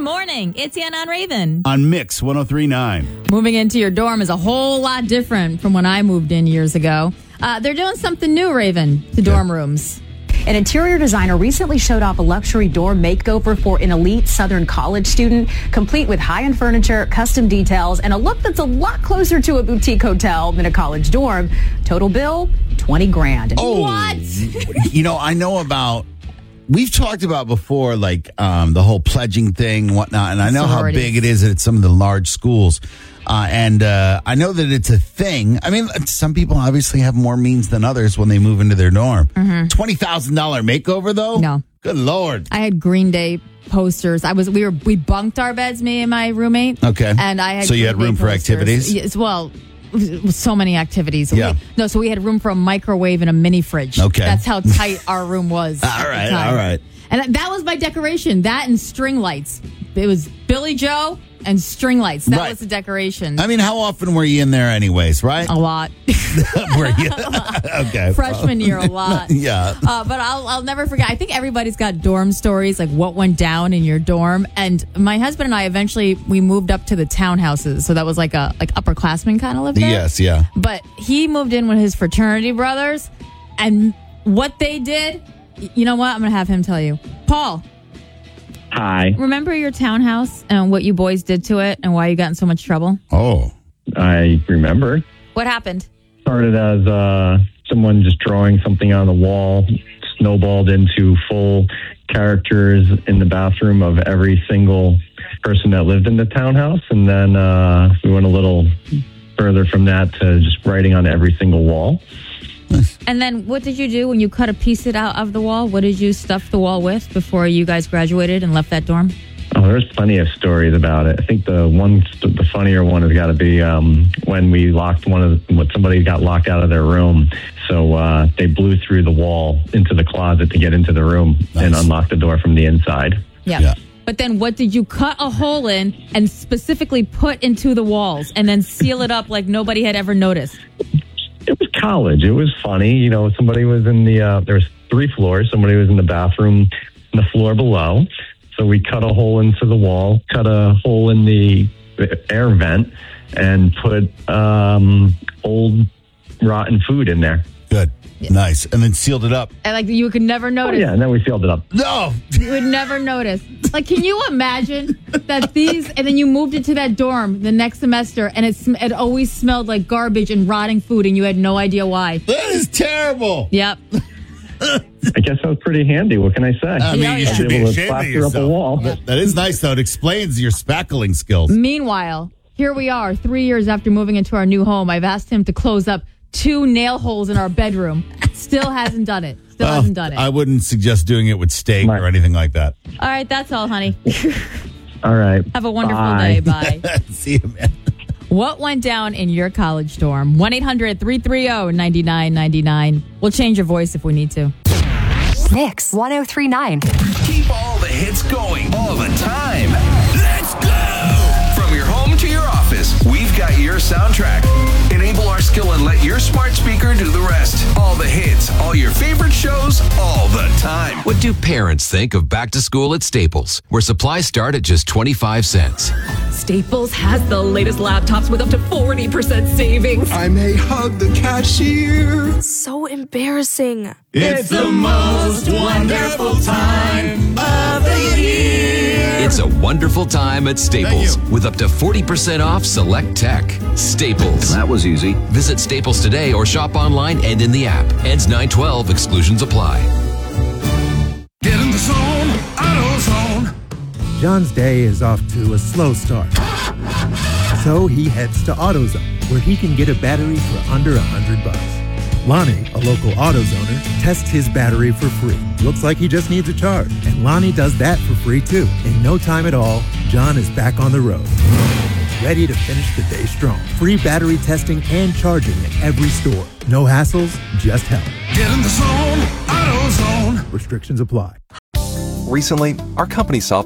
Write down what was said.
morning. It's Anna and Raven. On Mix 103.9. Moving into your dorm is a whole lot different from when I moved in years ago. They're doing something new, Raven, to dorm rooms. An interior designer recently showed off a luxury dorm makeover for an elite Southern college student, complete with high-end furniture, custom details, and a look that's a lot closer to a boutique hotel than a college dorm. Total bill, $20,000. Oh, What? I know about. We've talked about before, like the whole pledging thing and whatnot, and I know how big it is at some of the large schools. And I know that it's a thing. I mean, some people obviously have more means than others when they move into their dorm. $20,000 makeover, though? No. Good Lord. I had Green Day posters. We bunked our beds, me and my roommate. Okay. And I had So you had Green room Day for posters. activities? Yes, well, so many activities. Yeah. So we had room for a microwave and a mini fridge. Okay. That's how tight our room was. All right. And that was my decoration. That and string lights. It was Billy Joe and string lights. That was the decoration. I mean, how often were you in there anyways, right? A lot. Were you? Okay. Freshman year, a lot. Yeah. But I'll never forget. I think everybody's got dorm stories, like what went down in your dorm. And my husband and I we moved up to the townhouses. So that was like upperclassmen kind of lived there. Yes, yeah. But he moved in with his fraternity brothers. And what they did, you know what? I'm going to have him tell you. Paul. Hi. Remember your townhouse and what you boys did to it and why you got in so much trouble? Oh. I remember. What happened? Started as someone just drawing something on the wall, snowballed into full characters in the bathroom of every single person that lived in the townhouse. And then we went a little further from that to just writing on every single wall. And then what did you do when you cut a piece out of the wall? What did you stuff the wall with before you guys graduated and left that dorm? Oh, there's plenty of stories about it. I think the funnier one has got to be when we locked when somebody got locked out of their room. So they blew through the wall into the closet to get into the room and unlock the door from the inside. Yeah. But then what did you cut a hole in and specifically put into the walls and then seal it up like nobody had ever noticed? It was college. It was funny. Somebody was in there was 3 floors. Somebody was in the bathroom on the floor below. So we cut a hole into the wall, cut a hole in the air vent, and put old rotten food in there. Good. Yeah. Nice. And then sealed it up. And you could never notice. Oh, yeah, and then we sealed it up. No! You would never notice. Can you imagine that and then you moved into that dorm the next semester and it always smelled like garbage and rotting food and you had no idea why? That is terrible. Yep. I guess that was pretty handy. What can I say? I mean, you should be ashamed of yourself. Up a wall. That is nice, though. It explains your spackling skills. Meanwhile, here we are 3 years after moving into our new home. I've asked him to close up 2 nail holes in our bedroom. Still hasn't done it. I wouldn't suggest doing it with steak or anything like that. All right, that's all, honey. All right. Have a wonderful day. Bye. See you, man. What went down in your college dorm? 1-800-330-9999. We'll change your voice if we need to. Mix 103.9. Keep all the hits going all the time. Let's go! From your home to your office, we've got your soundtrack. Enable our skill and let your smart speaker do the rest. All the hits, all your favorite shows, all the time. What do parents think of back to school at Staples, where supplies start at just 25 cents? Staples has the latest laptops with up to 40% savings. I may hug the cashier. So embarrassing. It's the most wonderful time of the year. It's a wonderful time at Staples with up to 40% off select tech. Staples. That was easy. Visit Staples today or shop online and in the app. Ends 9/12. Exclusions apply. Get in the zone, AutoZone. John's day is off to a slow start. So he heads to AutoZone, where he can get a battery for under $100. Lonnie, a local AutoZoner, tests his battery for free. Looks like he just needs a charge. And Lonnie does that for free too. In no time at all, John is back on the road. Ready to finish the day strong. Free battery testing and charging at every store. No hassles, just help. Get in the zone, AutoZone. Restrictions apply. Recently, our company saw